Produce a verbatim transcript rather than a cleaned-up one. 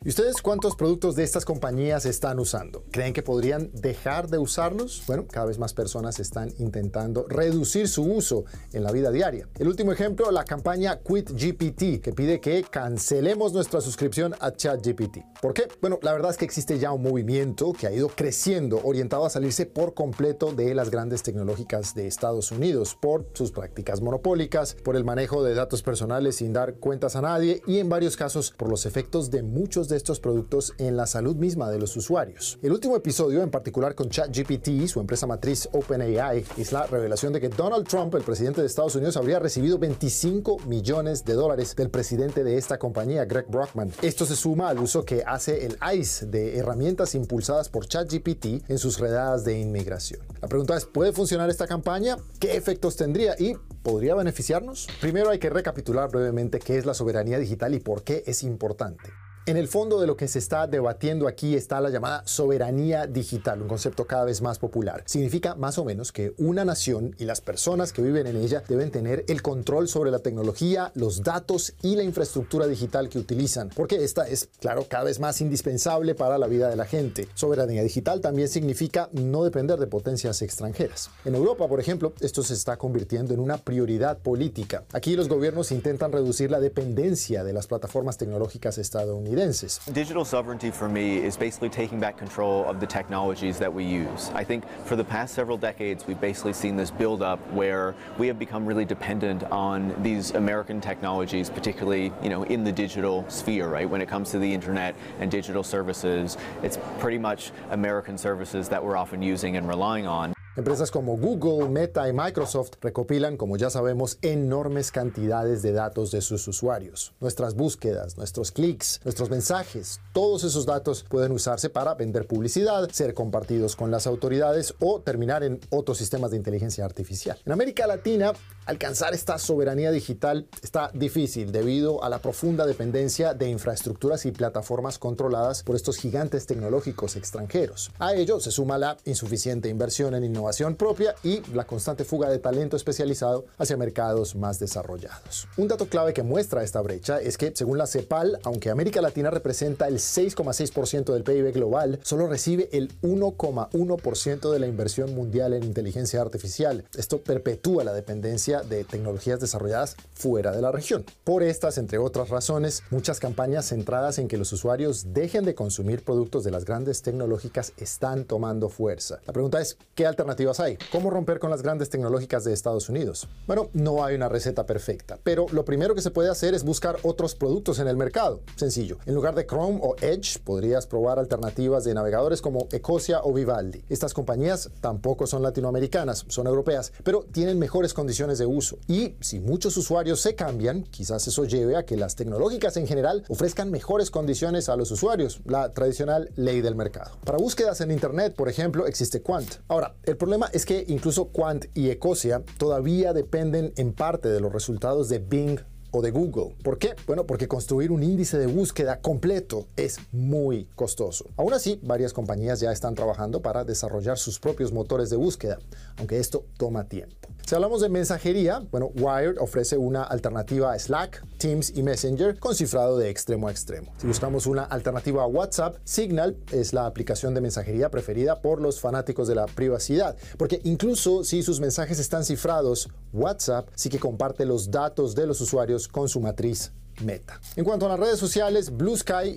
¿Y ustedes cuántos productos de estas compañías están usando? ¿Creen que podrían dejar de usarlos? Bueno, cada vez más personas están intentando reducir su uso en la vida diaria. El último ejemplo, la campaña Quit G P T, que pide que cancelemos nuestra suscripción a ChatGPT. ¿Por qué? Bueno, la verdad es que existe ya un movimiento que ha ido creciendo, orientado a salirse por completo de las grandes tecnológicas de Estados Unidos, por sus prácticas monopólicas, por el manejo de datos personales sin dar cuentas a nadie y en varios casos por los efectos de muchos de estos productos en la salud misma de los usuarios. El último episodio, en particular con ChatGPT, su empresa matriz OpenAI, es la revelación de que Donald Trump, el presidente de Estados Unidos, habría recibido veinticinco millones de dólares del presidente de esta compañía, Greg Brockman. Esto se suma al uso que hace el ICE de herramientas impulsadas por ChatGPT en sus redadas de inmigración. La pregunta es, ¿puede funcionar esta campaña? ¿Qué efectos tendría? ¿Y podría beneficiarnos? Primero hay que recapitular brevemente qué es la soberanía digital y por qué es importante. En el fondo de lo que se está debatiendo aquí está la llamada soberanía digital, un concepto cada vez más popular. Significa más o menos que una nación y las personas que viven en ella deben tener el control sobre la tecnología, los datos y la infraestructura digital que utilizan, porque esta es, claro, cada vez más indispensable para la vida de la gente. Soberanía digital también significa no depender de potencias extranjeras. En Europa, por ejemplo, esto se está convirtiendo en una prioridad política. Aquí los gobiernos intentan reducir la dependencia de las plataformas tecnológicas estadounidenses. Digital sovereignty for me is basically taking back control of the technologies that we use. I think for the past several decades we've basically seen this build up where we have become really dependent on these American technologies, particularly, you know, in the digital sphere, right? When it comes to the internet and digital services, it's pretty much American services that we're often using and relying on. Empresas como Google, Meta y Microsoft recopilan, como ya sabemos, enormes cantidades de datos de sus usuarios. Nuestras búsquedas, nuestros clics, nuestros mensajes, todos esos datos pueden usarse para vender publicidad, ser compartidos con las autoridades o terminar en otros sistemas de inteligencia artificial. En América Latina, alcanzar esta soberanía digital está difícil debido a la profunda dependencia de infraestructuras y plataformas controladas por estos gigantes tecnológicos extranjeros. A ello se suma la insuficiente inversión en innovación propia y la constante fuga de talento especializado hacia mercados más desarrollados. Un dato clave que muestra esta brecha es que, según la CEPAL, aunque América Latina representa el seis coma seis por ciento del P I B global, solo recibe el uno coma uno por ciento de la inversión mundial en inteligencia artificial. Esto perpetúa la dependencia de tecnologías desarrolladas fuera de la región. Por estas, entre otras razones, muchas campañas centradas en que los usuarios dejen de consumir productos de las grandes tecnológicas están tomando fuerza. La pregunta es, ¿qué alternativas hay? ¿Cómo romper con las grandes tecnológicas de Estados Unidos? Bueno, no hay una receta perfecta, pero lo primero que se puede hacer es buscar otros productos en el mercado. Sencillo. En lugar de Chrome o Edge, podrías probar alternativas de navegadores como Ecosia o Vivaldi. Estas compañías tampoco son latinoamericanas, son europeas, pero tienen mejores condiciones de uso. Y si muchos usuarios se cambian, quizás eso lleve a que las tecnológicas en general ofrezcan mejores condiciones a los usuarios, la tradicional ley del mercado. Para búsquedas en Internet, por ejemplo, existe Qwant. Ahora, el El problema es que incluso Qwant y Ecosia todavía dependen en parte de los resultados de Bing o de Google. ¿Por qué? Bueno, porque construir un índice de búsqueda completo es muy costoso. Aún así, varias compañías ya están trabajando para desarrollar sus propios motores de búsqueda, aunque esto toma tiempo. Si hablamos de mensajería, bueno, Wired ofrece una alternativa a Slack, Teams y Messenger con cifrado de extremo a extremo. Si buscamos una alternativa a WhatsApp, Signal es la aplicación de mensajería preferida por los fanáticos de la privacidad, porque incluso si sus mensajes están cifrados, WhatsApp sí que comparte los datos de los usuarios con su matriz Meta. En cuanto a las redes sociales, Blue Sky